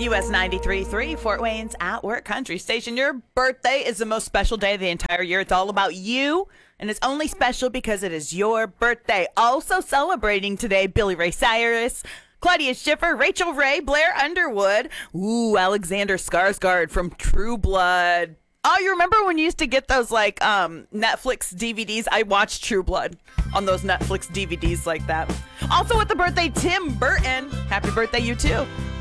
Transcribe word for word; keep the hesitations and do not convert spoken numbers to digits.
U S ninety-three point three, Fort Wayne's At Work Country Station. Your birthday is the most special day of the entire year. It's all about you, and it's only special because it is your birthday. Also celebrating today, Billy Ray Cyrus, Claudia Schiffer, Rachel Ray, Blair Underwood, ooh, Alexander Skarsgård from True Blood. Oh, you remember when you used to get those, like, um, Netflix D V Ds? I watched True Blood on those Netflix D V Ds like that. Also with the birthday, Tim Burton. Happy birthday, you too.